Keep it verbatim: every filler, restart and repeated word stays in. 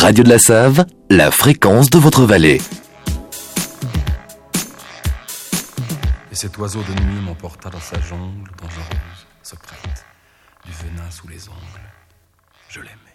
Radio de la Save, la fréquence de votre vallée. Et cet oiseau de nuit m'emporta dans sa jungle dangereuse, secrète, du venin sous les ongles. Je l'aimais.